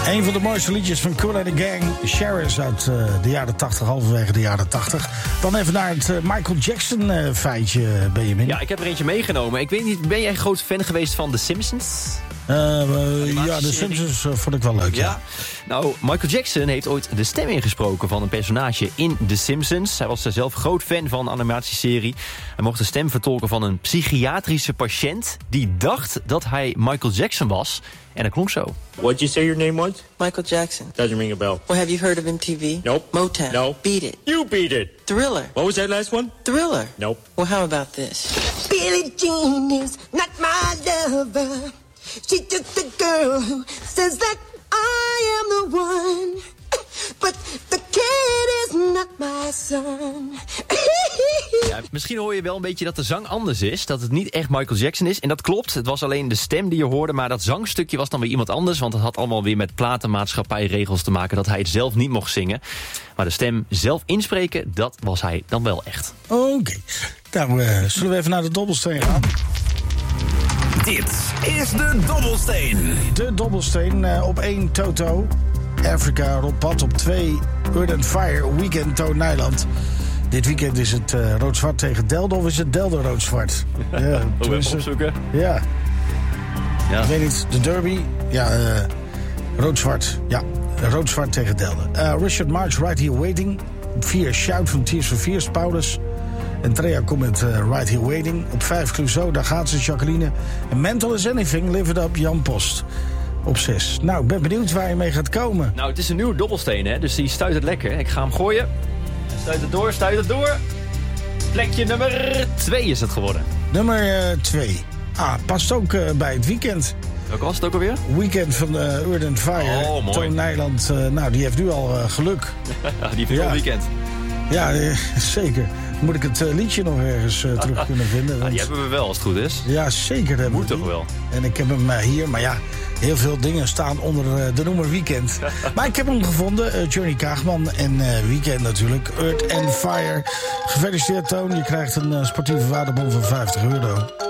Een van de mooiste liedjes van Kool and the Gang, Sheriff uit de jaren 80, halverwege de jaren 80. Dan even naar het Michael Jackson feitje, Benjamin. Ja, ik heb er eentje meegenomen. Ik weet niet, ben jij een groot fan geweest van The Simpsons? Ja, de Simpsons vond ik wel leuk, ja. Nou, Michael Jackson heeft ooit de stem ingesproken van een personage in The Simpsons. Hij was zelf groot fan van de animatieserie. Hij mocht de stem vertolken van een psychiatrische patiënt die dacht dat hij Michael Jackson was. En dat klonk zo. What'd you say your name was? Michael Jackson. Doesn't ring a bell. Well, have you heard of MTV? Nope. Motown? No. Beat It? You beat it. Thriller? What was that last one? Thriller? Nope. Well, how about this? Billie Jean is not my lover. She's just a girl who says that I am the one. But the kid is not my son. Ja, misschien hoor je wel een beetje dat de zang anders is. Dat het niet echt Michael Jackson is. En dat klopt. Het was alleen de stem die je hoorde. Maar dat zangstukje was dan weer iemand anders. Want het had allemaal weer met platenmaatschappijregels te maken. Dat hij het zelf niet mocht zingen. Maar de stem zelf inspreken, dat was hij dan wel echt. Oké. Nou, zullen we even naar de dobbelsteen gaan? Dit is de Dobbelsteen. De dobbelsteen op 1 Toto. Afrika, Rob Pat op 2. Earth and Fire, Weekend, Toon Nijland. Dit weekend is het rood-zwart tegen Delden, of is het Delden rood-zwart? Ja, even opzoeken. Ja. Ik weet niet, de derby. Ja, rood-zwart. Ja, rood-zwart tegen Delden. Richard Marx, Right Here Waiting. Op 4 Shout van Tears for Fears, Paulus. En Trea komt met Right Here Waiting. Op 5 Clouseau, daar gaat ze, Jacqueline. En Mental is Anything, Live It Up, Jan Post. Op 6. Nou, ik ben benieuwd waar je mee gaat komen. Nou, het is een nieuwe dobbelsteen, hè? Dus die stuit het lekker. Ik ga hem gooien. Stuit het door. Plekje nummer 2 is het geworden. Nummer 2. Past ook bij het weekend. Welke was het ook alweer? Weekend van Earth and Fire. Oh, mooi. Toon Nijland, nou, die heeft nu al geluk. Die heeft al weekend. Ja, zeker. Moet ik het liedje nog ergens terug kunnen vinden? Want... die hebben we wel, als het goed is. Ja, zeker. Moet toch wel. En ik heb hem hier, maar ja, heel veel dingen staan onder de noemer Weekend. Maar ik heb hem gevonden, Johnny Kaagman en Weekend natuurlijk. Earth and Fire. Gefeliciteerd, Toon. Je krijgt een sportieve waardebon van €50.